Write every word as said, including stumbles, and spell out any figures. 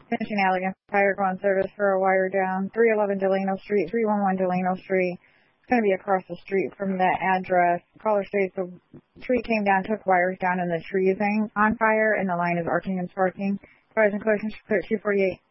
Finishing Allegan Fire, go on service for a wire down. three eleven Delano Street, three one one Delano Street. It's going to be across the street from that address. Caller states the tree came down, took wires down, and the tree is on fire, and the line is arcing and sparking. Fires and collisions clear two forty-eight.